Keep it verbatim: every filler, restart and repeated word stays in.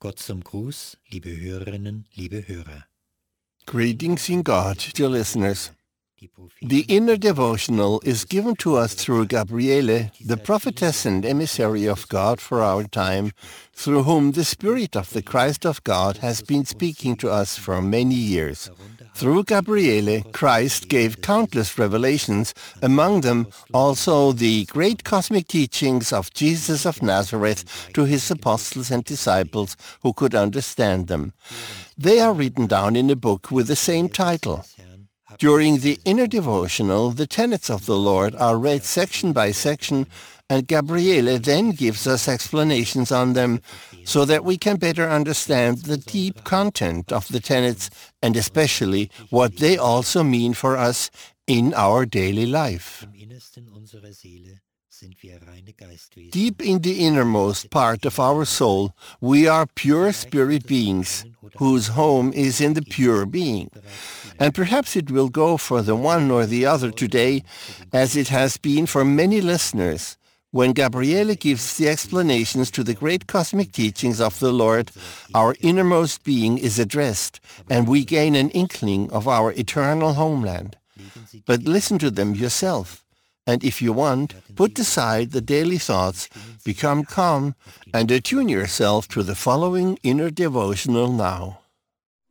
Gott zum Gruß, liebe Hörerinnen, liebe Hörer. Greetings in God, dear listeners. The inner devotional is given to us through Gabriele, the prophetess and emissary of God for our time, through whom the Spirit of the Christ of God has been speaking to us for many years. Through Gabriele, Christ gave countless revelations, among them also the great cosmic teachings of Jesus of Nazareth to his apostles and disciples who could understand them. They are written down in a book with the same title. During the inner devotional, the tenets of the Lord are read section by section, and Gabriele then gives us explanations on them so that we can better understand the deep content of the tenets and especially what they also mean for us in our daily life. Deep in the innermost part of our soul, we are pure spirit beings, whose home is in the pure being. And perhaps it will go for the one or the other today, as it has been for many listeners. When Gabriele gives the explanations to the great cosmic teachings of the Lord, our innermost being is addressed, and we gain an inkling of our eternal homeland. But listen to them yourself. And if you want, put aside the daily thoughts, become calm, and attune yourself to the following inner devotional now.